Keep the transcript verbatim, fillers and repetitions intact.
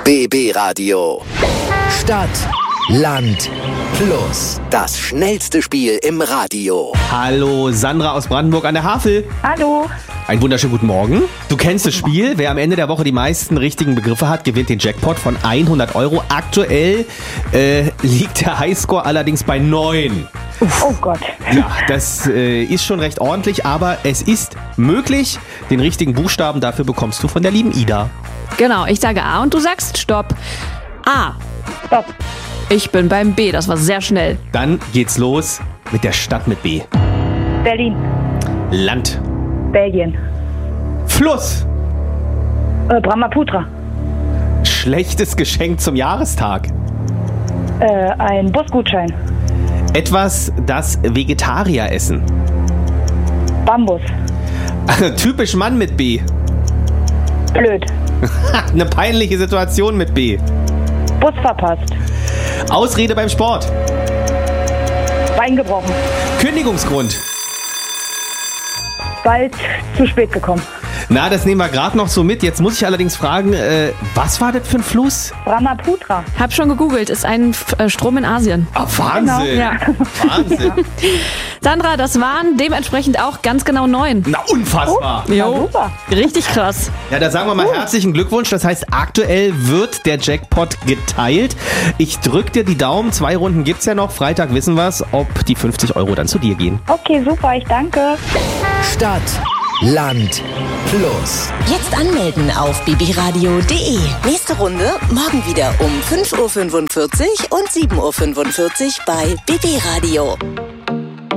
B B Radio. Stadt, Land, Plus. Das schnellste Spiel im Radio. Hallo, Sandra aus Brandenburg an der Havel. Hallo. Einen wunderschönen guten Morgen. Du kennst das Spiel. Wer am Ende der Woche die meisten richtigen Begriffe hat, gewinnt den Jackpot von hundert Euro. Aktuell äh, liegt der Highscore allerdings bei neun. Oh Gott. Ja, das äh, ist schon recht ordentlich, aber es ist möglich. Den richtigen Buchstaben dafür bekommst du von der lieben Ida. Genau, ich sage A und du sagst Stopp. A. Stopp. Ich bin beim B, das war sehr schnell. Dann geht's los mit der Stadt mit B. Berlin. Land. Belgien. Fluss. Äh, Brahmaputra. Schlechtes Geschenk zum Jahrestag. Äh, ein Busgutschein. Etwas, das Vegetarier essen. Bambus. Typisch Mann mit B. Blöd. Eine peinliche Situation mit B. Bus verpasst. Ausrede beim Sport. Bein gebrochen. Kündigungsgrund. Bald zu spät gekommen. Na, das nehmen wir gerade noch so mit. Jetzt muss ich allerdings fragen, äh, was war das für ein Fluss? Brahmaputra. Hab schon gegoogelt, ist ein äh, Strom in Asien. Ah, Wahnsinn. Genau. Ja. Wahnsinn. Sandra, das waren dementsprechend auch ganz genau neun. Na, unfassbar. Na, super. Richtig krass. Ja, da sagen wir mal herzlichen Glückwunsch. Das heißt, aktuell wird der Jackpot geteilt. Ich drück dir die Daumen. Zwei Runden gibt's ja noch. Freitag wissen wir's, ob die fünfzig Euro dann zu dir gehen. Okay, super, ich danke. Stadt, Land, Plus. Jetzt anmelden auf b b radio punkt d e. Nächste Runde morgen wieder um fünf Uhr fünfundvierzig und sieben Uhr fünfundvierzig bei B B Radio.